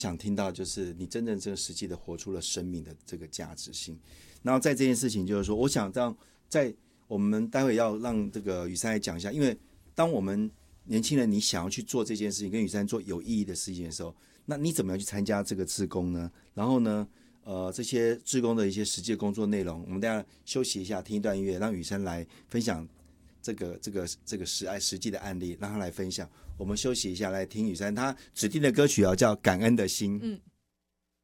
想听到就是你真正这个实际的活出了生命的这个价值性。然后在这件事情就是说，我想让在我们待会要让这个宇珊来讲一下，因为当我们年轻人你想要去做这件事情，跟宇珊做有意义的事情的时候，那你怎么样去参加这个志工呢？然后呢，这些志工的一些实际的工作内容，我们大家休息一下，听一段音乐，让宇珊来分享这个实际的案例，让他来分享。我们休息一下，来听宇珊他指定的歌曲叫《感恩的心》。